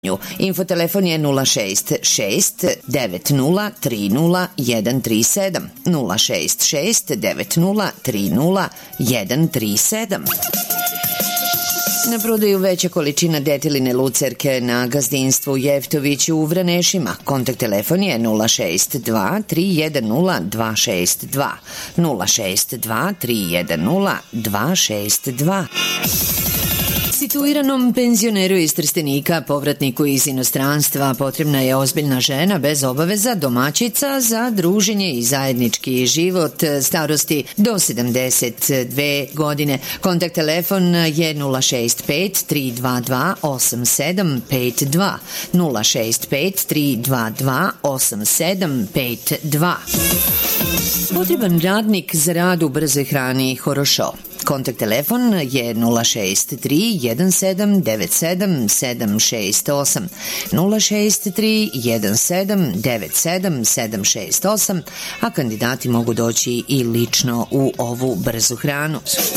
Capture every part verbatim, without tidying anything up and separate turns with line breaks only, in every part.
Infotelefon je nula šest šest devet nula tri nula jedan tri sedam, nula šest šest devet nula tri nula jedan tri sedam. Na prodaju veća količina detiline lucerke na gazdinstvu Jeftović u Vranešima. Kontakt telefon je nula šest dva tri jedan nula dva šest dva, nula šest dva tri jedan nula dva šest dva. Situiranom penzioneru iz Trstenika, povratniku iz inostranstva, potrebna je ozbiljna žena bez obaveza, domaćica za druženje i zajednički život starosti do sedamdeset dve godine. Kontakt telefon je nula šest pet tri dva dva osam sedam pet dva, nula šest pet tri dva dva osam sedam pet dva. Potreban radnik za rad u brzoj hrani Horošo. Kontakt telefon je nula šest tri jedan sedam devet sedam sedam šest osam, nula šest tri jedan sedam devet sedam sedam šest osam, a kandidati mogu doći i lično u ovu brzu hranu.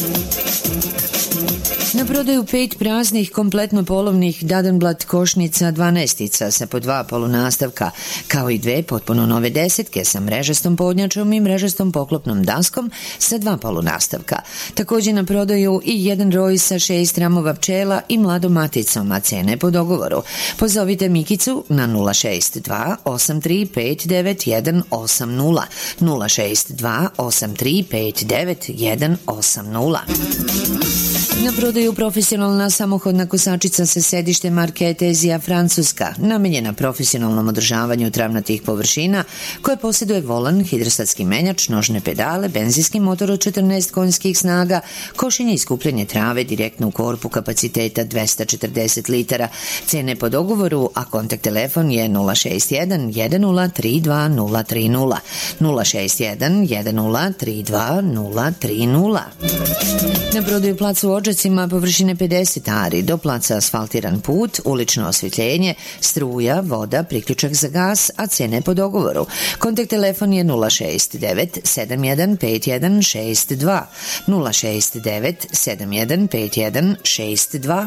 Na prodaju pet praznih kompletno polovnih Dadenblat košnica dvanaestica sa po dva polunastavka, kao i dve potpuno nove desetke sa mrežastom podnjačom i mrežastom poklopnom daskom sa dva polunastavka. Također na prodaju i jedan roj sa šest ramova pčela i mladom maticom, a cene po dogovoru. Pozovite Mikicu na nula šest dva osam tri pet devet jedan osam nula, nula šest dva osam tri pet devet jedan osam nula. Na prodaju profesionalna samohodna kosačica sa sedištem marke Etezija Francuska, namenjena profesionalnom održavanju travnatih površina, koja posjeduje volan, hidrostatski menjač, nožne pedale, benzinski motor od četrnaest konjskih snaga, košenje i skupljanje trave direktno u korpu kapaciteta dvesta četrdeset litara. Cene po dogovoru, a kontakt telefon je nula šest jedan jedan nula tri dva nula tri nula, nula šest jedan jedan nula tri dva nula tri nula. Na prodaju placu u Odžacima površine pedeset ari, do placa asfaltiran put, ulično osvjetljenje, struja, voda, priključak za gas, a cene po dogovoru. Kontakt telefon je nula šest devet sedam jedan pet jedan šest dva, nula šest devet sedam jedan pet jedan šest dva.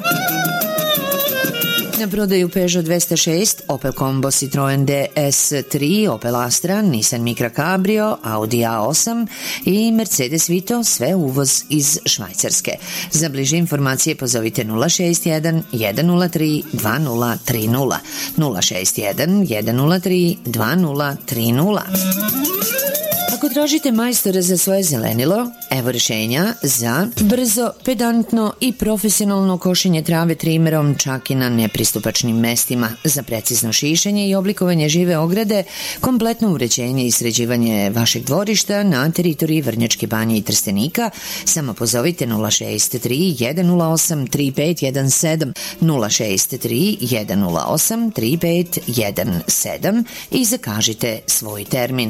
Na prodaju Peugeot dvesta šest, Opel Combo, Citroen D S tri, Opel Astra, Nissan Micra Cabrio, Audi A osam i Mercedes Vito, sve uvoz iz Švajcarske. Za bliže informacije pozovite nula šest jedan jedan nula tri dva nula tri nula, nula šest jedan jedan nula tri dva nula tri nula. Ako tražite majstora za svoje zelenilo, evo rješenja za brzo, pedantno i profesionalno košenje trave trimerom čak i na nepristupačnim mestima, za precizno šišanje i oblikovanje žive ograde, kompletno uređenje i sređivanje vašeg dvorišta na teritoriji Vrnjačke Banje i Trstenika, samo pozovite nula šest tri jedan nula osam tri pet jedan sedam, nula šest tri jedan nula osam tri pet jedan sedam i zakažite svoj termin.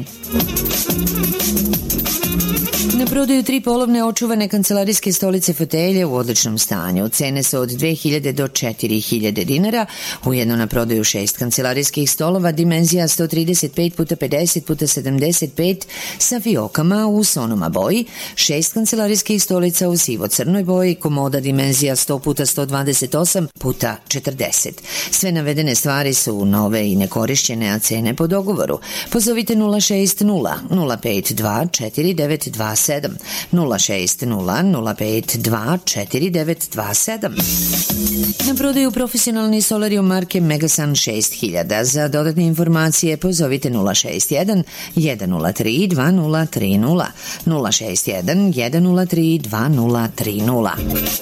Na prodaju tri polovne očuvane kancelarijske stolice fotelje u odličnom stanju. Cene su od dve hiljade do četiri hiljade dinara. Ujedno na prodaju šest kancelarijskih stolova dimenzija sto trideset pet puta pedeset puta sedamdeset pet sa fiokama u sonoma boji, šest kancelarijskih stolica u sivo-crnoj boji, komoda dimenzija sto puta sto dvadeset osam puta četrdeset. Sve navedene stvari su nove i nekorišćene, a cene po dogovoru. Pozovite nula šest nula nula pet dva četiri devet dva sedam, nula šest nula nula pet dva četiri devet dva sedam. Na prodaju profesionalni solarium marke Megasun šest hiljada. Za dodatne informacije pozovite nula šest jedan jedan nula tri dva nula tri nula, nula šest jedan jedan nula tri dva nula tri nula.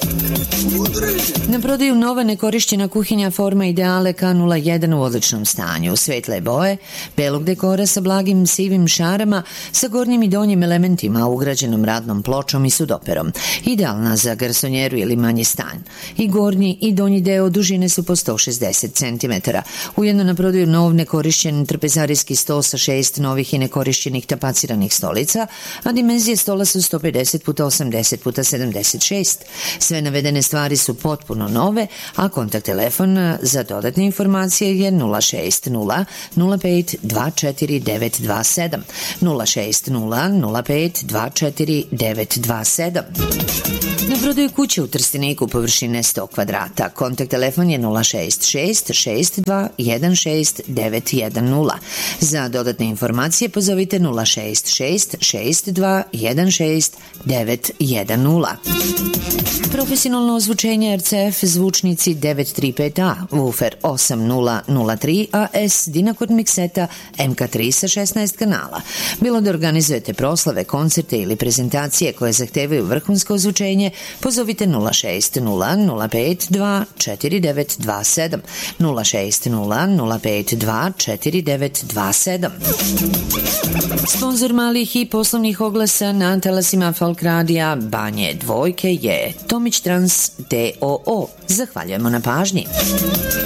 Na prodaju nova nekorišćena kuhinja Forma Ideale K nula jedan u odličnom stanju, svetle boje, belog dekora sa blagim sivim šarama, sa gornjim i donjim elementima, ugrađenom radnom pločom i sudoperom. Idealna za garsonjeru ili manji stan. I gornji i donji deo dužine su po sto šezdeset centimetara. Ujedno na prodaju nov nekorišćen trpezarijski sto sa šest novih i nekorišćenih tapaciranih stolica, a dimenzije stola su sto pedeset puta osamdeset puta sedamdeset šest. Sve navedene stvari su potpuno nove, a kontakt telefon za dodatne informacije je nula šest nula nula pet dva četiri devet dva sedam, nula šest nula nula pet dva četiri devet dva sedam. Na prodaju kuće u Trsteniku površine sto kvadrata. Kontakt telefon je nula šest šest šest dva jedan šest devet jedan nula. Za dodatne informacije pozovite nula šest šest šest dva jedan šest devet jedan nula. Profesionalno ozvučenje R C F zvučnici devet tri pet A, woofer osam nula nula tri A S, Dinakod mikseta M K tri sa šesnaest kanala. Bilo da organizujete proslave, koncerte ili prezentacije koje zahtevaju vrhunsko ozvučenje, pozovite nula šest nula nula pet dva četiri devet dva sedam, nula šest nula nula pet dva četiri devet dva sedam. Sponzor malih i poslovnih oglasa na talasima Folk radija Banje Dvojke je Tomić Trans D O O. Zahvaljujemo na pažnji.